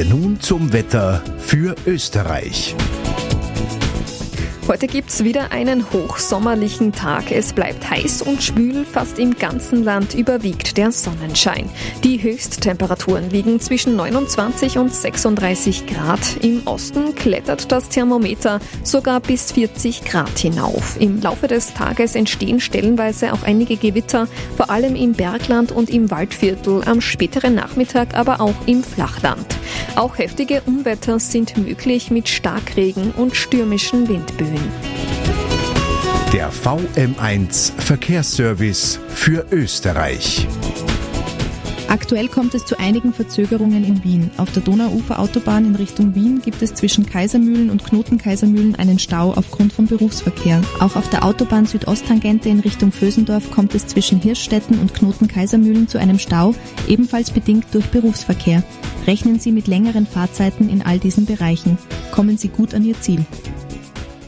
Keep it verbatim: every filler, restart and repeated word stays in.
Nun zum Wetter für Österreich. Heute gibt's wieder einen hochsommerlichen Tag. Es bleibt heiß und schwül, fast im ganzen Land überwiegt der Sonnenschein. Die Höchsttemperaturen liegen zwischen neunundzwanzig und sechsunddreißig Grad. Im Osten klettert das Thermometer sogar bis vierzig Grad hinauf. Im Laufe des Tages entstehen stellenweise auch einige Gewitter, vor allem im Bergland und im Waldviertel, am späteren Nachmittag aber auch im Flachland. Auch heftige Unwetter sind möglich mit Starkregen und stürmischen Windböen. Der V M eins Verkehrsservice für Österreich. Aktuell kommt es zu einigen Verzögerungen in Wien. Auf der Donauuferautobahn in Richtung Wien gibt es zwischen Kaisermühlen und Knoten-Kaisermühlen einen Stau aufgrund von Berufsverkehr. Auch auf der Autobahn Südosttangente in Richtung Vösendorf kommt es zwischen Hirschstetten und Knoten-Kaisermühlen zu einem Stau, ebenfalls bedingt durch Berufsverkehr. Rechnen Sie mit längeren Fahrzeiten in all diesen Bereichen. Kommen Sie gut an Ihr Ziel.